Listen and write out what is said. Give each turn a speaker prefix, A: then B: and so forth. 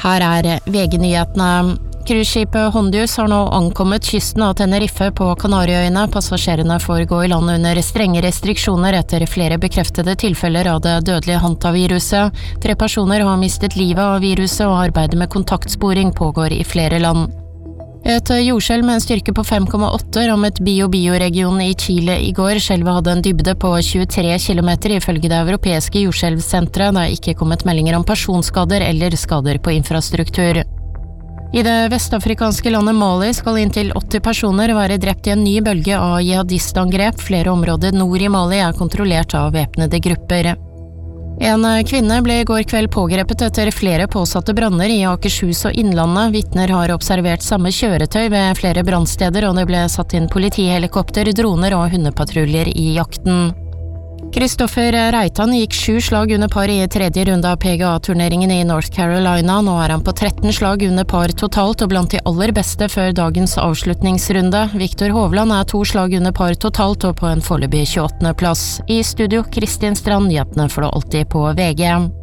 A: Her VG-nyhetene. Cruiseskipet Hondius har nå ankommet kysten av Tenerife på Kanariøyene. Passasjerene får gå i land under strenge restriksjoner etter flere bekreftede tilfeller av det dødelige hantaviruset. 3 personer har mistet livet av viruset, og arbeidet med kontaktsporing pågår i flere land. Et jordskjelv med en styrke på 5,8 rammet Biobío-regionen i Chile i går. Skjelvet hadde en dybde på 23 kilometer ifølge det europeiske jordskjelvsenteret. Det har ikke kommet meldinger om personskader eller skader på infrastruktur. I det vestafrikanske landet Mali skal inntil 80 personer være drept i en ny bølge av jihadistangrep. Flere områder nord i Mali kontrollert av væpnede grupper. En kvinne ble i går kveld pågrepet etter flere påsatte branner i Akershus og Innlandet. Vitner har observert samme kjøretøy ved flere brannsteder, og det ble satt inn politihelikopter, droner og hundepatruljer i jakten. Kristoffer Reitan gikk 7 slag under par i tredje runde av PGA-turneringen i North Carolina. Nå han på 13 slag under par totalt og blant de aller beste før dagens avslutningsrunde. Viktor Hovland 2 slag under par totalt og på en foreløpig 28. plass. I studio Kristin Strand, nyhetene får du alltid på VG.